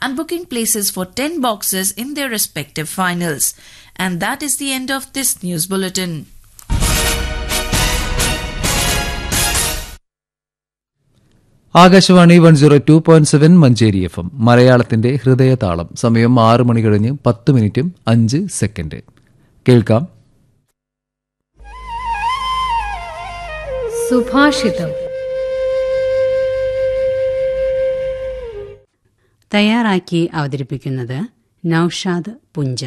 and booking places for 10 boxes in their respective finals. And that is the end of this news bulletin. Akashvani 102.7 Manjeri FM മലയാളത്തിന്റെ ഹൃദയതാളം. സമയം 6 മണി കഴിഞ്ഞ് 10 മിനിറ്റും 5 second. കേൾക്കാം സുഭാഷിതം. തയ്യാറാക്കി അവതരിപ്പിക്കുന്നത് നൌഷാദ് പുഞ്ച.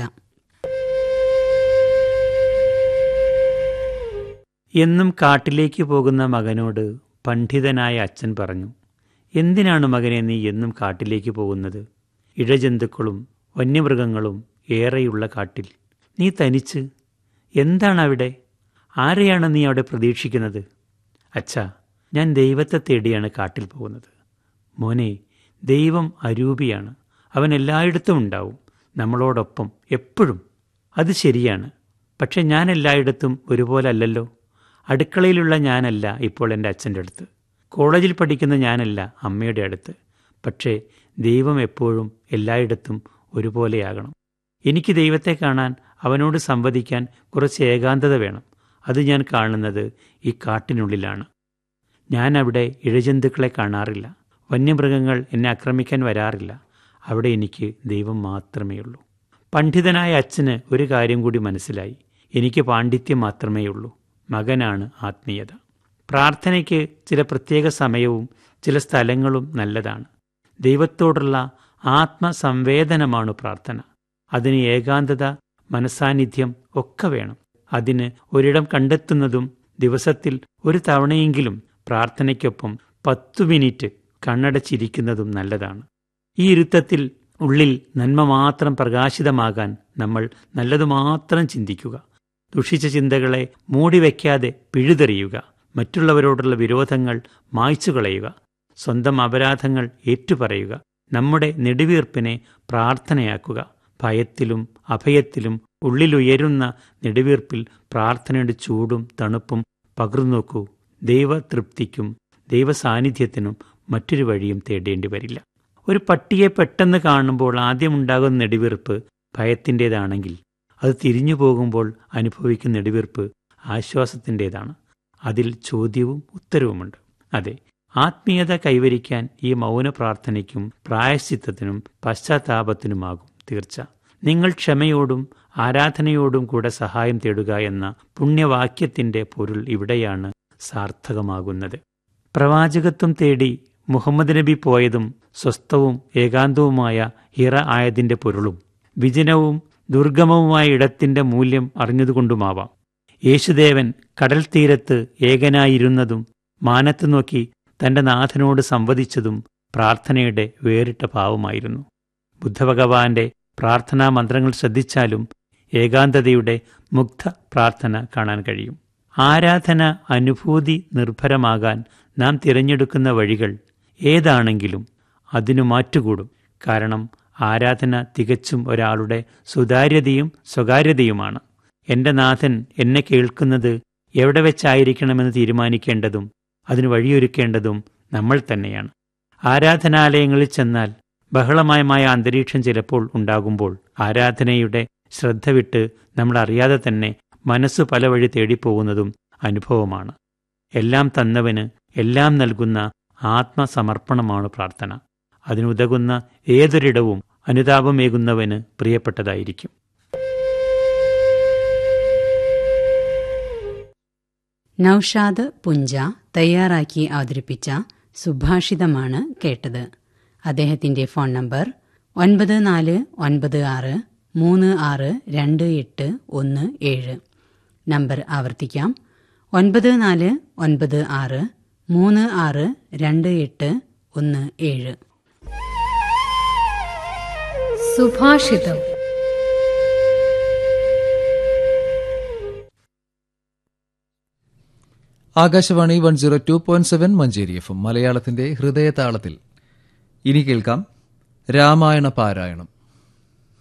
എന്നും കാട്ടിലേക്ക് പോകുന്ന മകനോട് പണ്ഡിതനായ അച്ഛൻ പറഞ്ഞു, എന്തിനാണ് മകനെ നീ എന്നും കാട്ടിലേക്ക് പോകുന്നത്? ഇഴജന്തുക്കളും വന്യമൃഗങ്ങളും ഏറെയുള്ള കാട്ടിൽ നീ തനിച്ച്. എന്താണ് അവിടെ? ആരെയാണ് നീ അവിടെ പ്രതീക്ഷിക്കുന്നത്? അച്ഛാ, ഞാൻ ദൈവത്തെ തേടിയാണ് കാട്ടിൽ പോകുന്നത്. മോനെ, ദൈവം അരൂപിയാണ്. അവൻ എല്ലായിടത്തും ഉണ്ടാവും, നമ്മളോടൊപ്പം എപ്പോഴും. അത് ശരിയാണ്. പക്ഷെ ഞാൻ എല്ലായിടത്തും ഒരുപോലെ അല്ലല്ലോ. അടുക്കളയിലുള്ള ഞാനല്ല ഇപ്പോൾ എൻ്റെ അച്ഛൻ്റെ അടുത്ത്. കോളേജിൽ പഠിക്കുന്ന ഞാനല്ല അമ്മയുടെ അടുത്ത്. പക്ഷേ ദൈവം എപ്പോഴും എല്ലായിടത്തും ഒരുപോലെയാകണം. എനിക്ക് ദൈവത്തെ കാണാൻ, അവനോട് സംവദിക്കാൻ കുറച്ച് ഏകാന്തത വേണം. അത് ഞാൻ കാണുന്നത് ഈ കാട്ടിനുള്ളിലാണ്. ഞാൻ അവിടെ ഇഴജന്തുക്കളെ കാണാറില്ല. വന്യമൃഗങ്ങൾ എന്നെ ആക്രമിക്കാൻ വരാറില്ല. അവിടെ എനിക്ക് ദൈവം മാത്രമേ ഉള്ളൂ. പണ്ഡിതനായ അച്ഛന് ഒരു കാര്യം കൂടി മനസ്സിലായി. എനിക്ക് പാണ്ഡിത്യം മാത്രമേ ഉള്ളൂ. മകനാണ് ആത്മീയത. പ്രാർത്ഥനയ്ക്ക് ചില പ്രത്യേക സമയവും ചില സ്ഥലങ്ങളും നല്ലതാണ്. ദൈവത്തോടുള്ള ആത്മസംവേദനമാണ് പ്രാർത്ഥന. അതിന് ഏകാന്തത, മനസാന്നിധ്യം ഒക്കെ വേണം. അതിന് ഒരിടം കണ്ടെത്തുന്നതും ദിവസത്തിൽ ഒരു തവണയെങ്കിലും പ്രാർത്ഥനയ്ക്കൊപ്പം 10 മിനിറ്റ് കണ്ണടച്ചിരിക്കുന്നതും നല്ലതാണ്. ഈ ഇരുത്തത്തിൽ ഉള്ളിൽ നന്മ മാത്രം പ്രകാശിതമാകാൻ നമ്മൾ നല്ലതു മാത്രം ചിന്തിക്കുക. ദുഷിച്ച ചിന്തകളെ മൂടിവെക്കാതെ പിഴുതെറിയുക. മറ്റുള്ളവരോടുള്ള വിരോധങ്ങൾ മായ്ച്ചു കളയുക. സ്വന്തം അപരാധങ്ങൾ ഏറ്റുപറയുക. നമ്മുടെ നെടുവീർപ്പിനെ പ്രാർത്ഥനയാക്കുക. ഭയത്തിലും അഭയത്തിലും ഉള്ളിലുയരുന്ന നെടുവീർപ്പിൽ പ്രാർത്ഥനയുടെ ചൂടും തണുപ്പും പകർന്നോക്കൂ. ദൈവതൃപ്തിക്കും ദൈവസാന്നിധ്യത്തിനും മറ്റൊരു വഴിയും തേടേണ്ടി വരില്ല. ഒരു പട്ടിയെ പെട്ടെന്ന് കാണുമ്പോൾ ആദ്യമുണ്ടാകുന്ന നെടുവീർപ്പ് ഭയത്തിൻ്റേതാണെങ്കിൽ അത് തിരിഞ്ഞു പോകുമ്പോൾ അനുഭവിക്കുന്ന നെടുവീർപ്പ് ആശ്വാസത്തിൻ്റേതാണ്. അതിൽ ചോദ്യവും ഉത്തരവുമുണ്ട്. അതെ, ആത്മീയത കൈവരിക്കാൻ ഈ മൗന പ്രാർത്ഥനയ്ക്കും പ്രായശ്ചിത്തത്തിനും പശ്ചാത്താപത്തിനുമാകും തീർച്ച. നിങ്ങൾ ക്ഷമയോടും ആരാധനയോടും കൂടെ സഹായം തേടുക എന്ന പുണ്യവാക്യത്തിൻ്റെ പൊരുൾ ഇവിടെയാണ് സാർത്ഥകമാകുന്നത്. പ്രവാചകത്വം തേടി മുഹമ്മദ് നബി പോയതും സ്വസ്ഥവും ഏകാന്തവുമായ ഹിറ ആയതിൻ്റെ പൊരുളും വിജനവും ദുർഗമവുമായ ഇടത്തിൻ്റെ മൂല്യം അറിഞ്ഞതുകൊണ്ടുമാവാം. യേശുദേവൻ കടൽ തീരത്ത് ഏകനായിരുന്നതും മാനത്ത് നോക്കി തൻ്റെ നാഥനോട് സംവദിച്ചതും പ്രാർത്ഥനയുടെ വേറിട്ട ഭാവമായിരുന്നു. ബുദ്ധഭഗവാന്റെ പ്രാർത്ഥനാ മന്ത്രങ്ങൾ ശ്രദ്ധിച്ചാലും ഏകാന്തതയുടെ മുഗ്ധ പ്രാർത്ഥന കാണാൻ കഴിയും. ആരാധന അനുഭൂതി നിർഭരമാകാൻ നാം തിരഞ്ഞെടുക്കുന്ന വഴികൾ ഏതാണെങ്കിലും അതിനു മാറ്റുകൂടും. കാരണം ആരാധന തികച്ചും ഒരാളുടെ സുതാര്യതയും സ്വകാര്യതയുമാണ്. എൻ്റെ നാഥൻ എന്നെ കേൾക്കുന്നത് എവിടെ വെച്ചായിരിക്കണമെന്ന് തീരുമാനിക്കേണ്ടതും അതിന് വഴിയൊരുക്കേണ്ടതും നമ്മൾ തന്നെയാണ്. ആരാധനാലയങ്ങളിൽ ചെന്നാൽ ബഹളമയമായ അന്തരീക്ഷം ചിലപ്പോൾ ഉണ്ടാകുമ്പോൾ ആരാധനയുടെ ശ്രദ്ധ വിട്ട് നമ്മൾ അറിയാതെ തന്നെ മനസ്സ് പല വഴി തേടിപ്പോകുന്നതും അനുഭവമാണ്. എല്ലാം തന്നവന് എല്ലാം നൽകുന്ന ആത്മസമർപ്പണമാണ് പ്രാർത്ഥന. അതിനുതകുന്ന ഏതൊരിടവും അനുതാപമേകുന്നവന് പ്രിയപ്പെട്ടതായിരിക്കും. നൌഷാദ് പുഞ്ച തയ്യാറാക്കി അവതരിപ്പിച്ച സുഭാഷിതമാണ് കേട്ടത്. അദ്ദേഹത്തിന്റെ ഫോൺ നമ്പർ 9496362817. നമ്പർ ആവർത്തിക്കാം, 9496362817. സുഭാഷിതം. ആകാശവാണി 102.7 മഞ്ചേരി FM മലയാളത്തിന്റെ ഹൃദയതാളത്തിൽ ഇനി കേൾക്കാം രാമായണ പാരായണം.